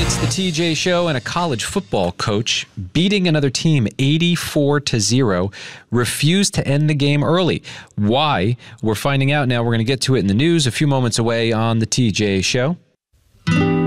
It's the TJ Show, and a college football coach beating another team 84-0 refused to end the game early. Why? We're finding out now. We're going to get to it in the news a few moments away on the TJ Show.